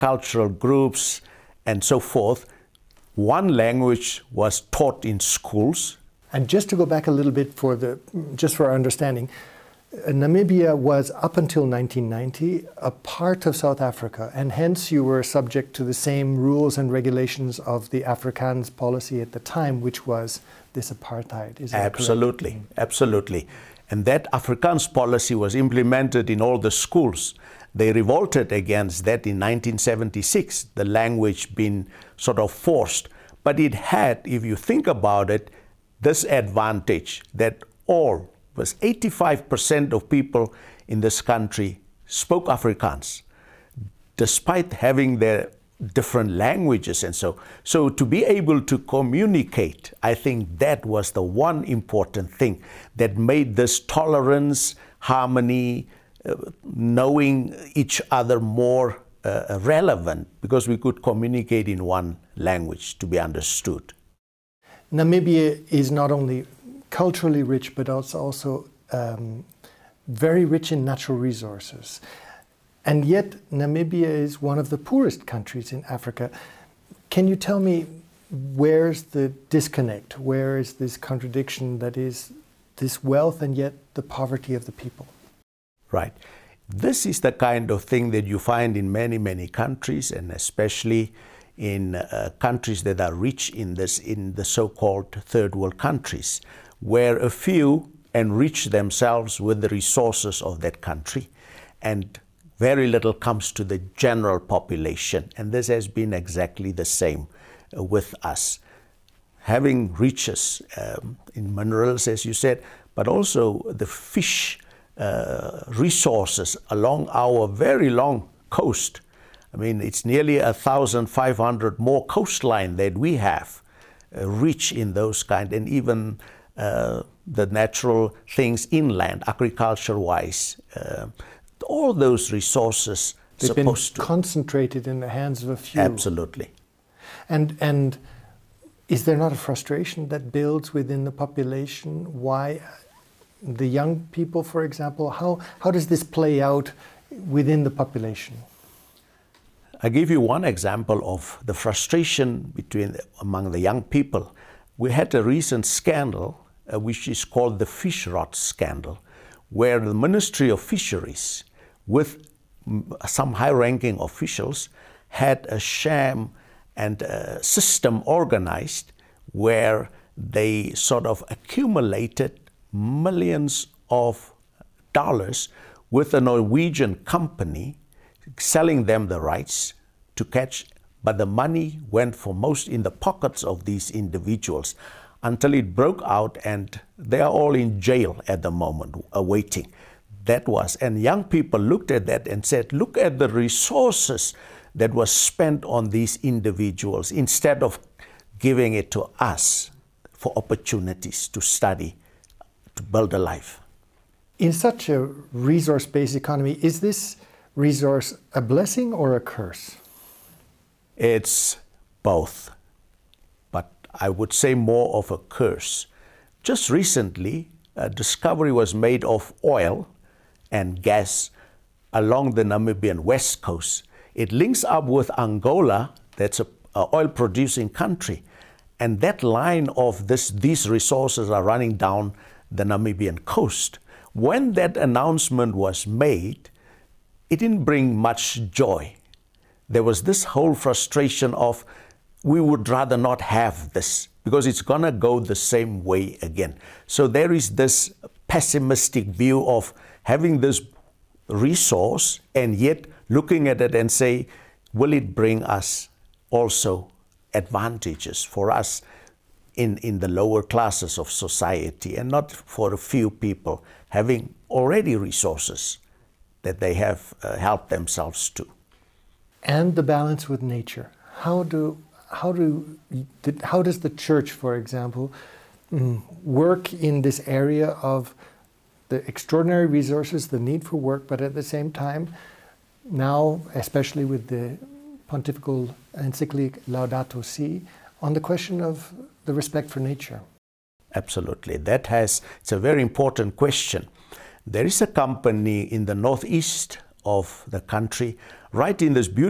cultural groups, and so forth. One language was taught in schools. And just to go back a little bit just for our understanding, Namibia was, up until 1990, a part of South Africa, and hence you were subject to the same rules and regulations of the Afrikaans policy at the time, which was this apartheid. Is that Absolutely, correct? absolutely. And that Afrikaans policy was implemented in all the schools. They revolted against that in 1976, the language being sort of forced. But it had, if you think about it, this advantage that all was 85% of people in this country spoke Afrikaans, despite having their different languages and so. So to be able to communicate, I think that was the one important thing that made this tolerance, harmony, knowing each other more relevant, because we could communicate in one language to be understood. Namibia is not only culturally rich, but also very rich in natural resources. And yet Namibia is one of the poorest countries in Africa. Can you tell me, where's the disconnect? Where is this contradiction that is this wealth and yet the poverty of the people? Right. This is the kind of thing that you find in many, many countries, and especially in countries that are rich in the so-called third world countries, where a few enrich themselves with the resources of that country, and very little comes to the general population. And this has been exactly the same with us. Having riches in minerals, as you said, but also the fish resources along our very long coast. I mean, it's nearly 1,500 more coastline that we have, rich in those kind, and even the natural things inland, agriculture-wise. All those resources they've been concentrated in the hands of a few. Absolutely. And is there not a frustration that builds within the population? Why the young people, for example, how does this play out within the population? I give you one example of the frustration among the young people. We had a recent scandal, which is called the fish rot scandal, where the Ministry of Fisheries, with some high-ranking officials, had a sham and a system organized where they sort of accumulated millions of dollars with a Norwegian company, selling them the rights to catch, but the money went for most in the pockets of these individuals until it broke out, and they are all in jail at the moment, awaiting. And young people looked at that and said, look at the resources that was spent on these individuals instead of giving it to us for opportunities to study, to build a life. In such a resource-based economy, is this resource a blessing or a curse? It's both, but I would say more of a curse. Just recently, a discovery was made of oil and gas along the Namibian west coast. It links up with Angola, that's an oil-producing country, and that line of these resources are running down the Namibian coast. When that announcement was made, it didn't bring much joy. There was this whole frustration of, we would rather not have this because it's going to go the same way again. So there is this pessimistic view of having this resource and yet looking at it and say, will it bring us also advantages for us in the lower classes of society, and not for a few people having already resources that they have helped themselves to. And the balance with nature. How does the church, for example, work in this area of the extraordinary resources, the need for work, but at the same time, now, especially with the pontifical encyclic Laudato Si, on the question of the respect for nature? Absolutely. It's a very important question. There is a company in the northeast of the country, right in this beautiful